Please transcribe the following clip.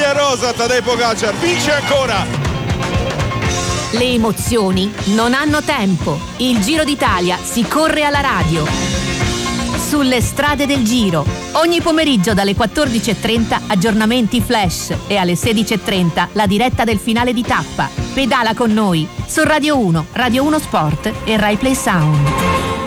maglia rosa, Tadej Pogacar vince ancora. Le emozioni non hanno tempo. Il Giro d'Italia si corre alla radio. Sulle strade del Giro. Ogni pomeriggio dalle 14:30 aggiornamenti flash e alle 16:30 la diretta del finale di tappa. Pedala con noi su Radio 1, Radio 1 Sport e Rai Play Sound.